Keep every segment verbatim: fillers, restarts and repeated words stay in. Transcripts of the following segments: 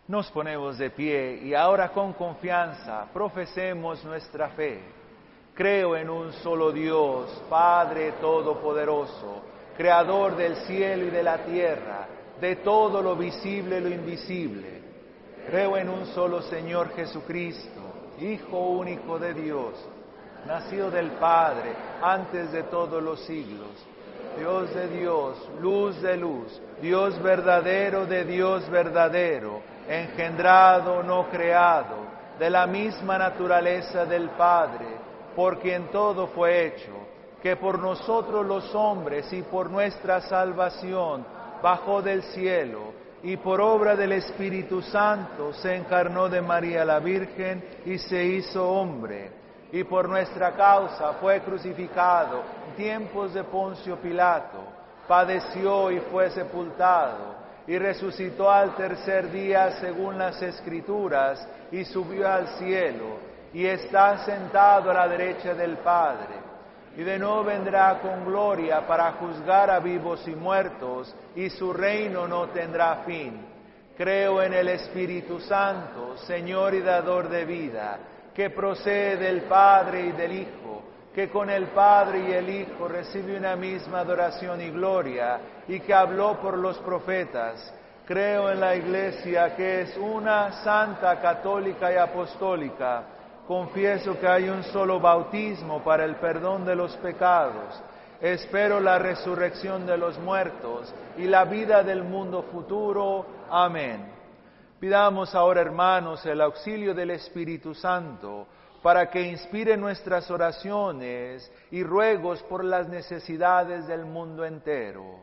Nos ponemos de pie y ahora con confianza profesemos nuestra fe. Creo en un solo Dios, Padre Todopoderoso, Creador del cielo y de la tierra, de todo lo visible y lo invisible. Creo en un solo Señor Jesucristo, Hijo único de Dios, nacido del Padre antes de todos los siglos, Dios de Dios, luz de luz, Dios verdadero de Dios verdadero, engendrado, no creado, de la misma naturaleza del Padre, por quien todo fue hecho, que por nosotros los hombres y por nuestra salvación bajó del cielo, y por obra del Espíritu Santo se encarnó de María la Virgen y se hizo hombre, y por nuestra causa fue crucificado en tiempos de Poncio Pilato, padeció y fue sepultado, y resucitó al tercer día según las Escrituras, y subió al cielo, y está sentado a la derecha del Padre, y de nuevo vendrá con gloria para juzgar a vivos y muertos, y su reino no tendrá fin. Creo en el Espíritu Santo, Señor y dador de vida, que procede del Padre y del Hijo, que con el Padre y el Hijo recibe una misma adoración y gloria, y que habló por los profetas. Creo en la Iglesia, que es una, santa, católica y apostólica. Confieso que hay un solo bautismo para el perdón de los pecados. Espero la resurrección de los muertos y la vida del mundo futuro. Amén. Pidamos ahora, hermanos, el auxilio del Espíritu Santo para que inspire nuestras oraciones y ruegos por las necesidades del mundo entero.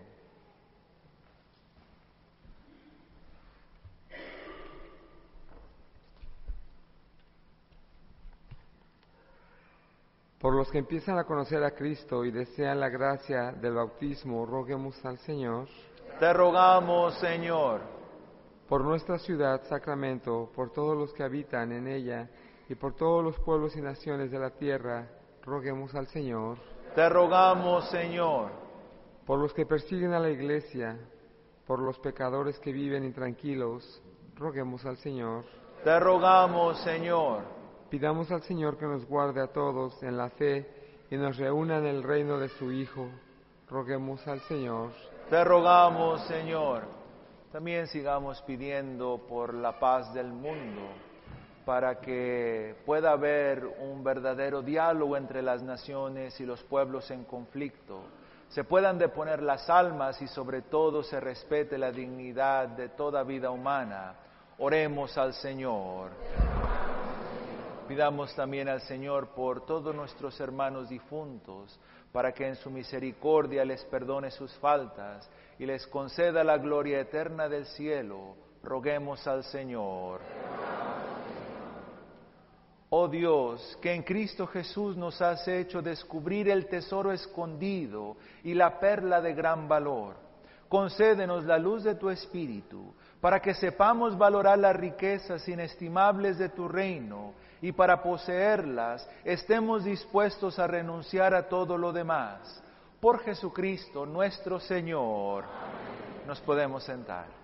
Por los que empiezan a conocer a Cristo y desean la gracia del bautismo, roguemos al Señor. Te rogamos, Señor. Por nuestra ciudad, Sacramento, por todos los que habitan en ella y por todos los pueblos y naciones de la tierra, roguemos al Señor. Te rogamos, Señor. Por los que persiguen a la Iglesia, por los pecadores que viven intranquilos, roguemos al Señor. Te rogamos, Señor. Pidamos al Señor que nos guarde a todos en la fe y nos reúna en el reino de su Hijo. Roguemos al Señor. Te rogamos, Señor. También sigamos pidiendo por la paz del mundo, para que pueda haber un verdadero diálogo entre las naciones y los pueblos en conflicto. Se puedan deponer las almas y sobre todo se respete la dignidad de toda vida humana. Oremos al Señor. Pidamos también al Señor por todos nuestros hermanos difuntos, para que en su misericordia les perdone sus faltas y les conceda la gloria eterna del cielo. Roguemos al Señor. Oh Dios, que en Cristo Jesús nos has hecho descubrir el tesoro escondido y la perla de gran valor, concédenos la luz de tu Espíritu, para que sepamos valorar las riquezas inestimables de tu reino, y para poseerlas estemos dispuestos a renunciar a todo lo demás. Por Jesucristo nuestro Señor. Amén. Nos podemos sentar.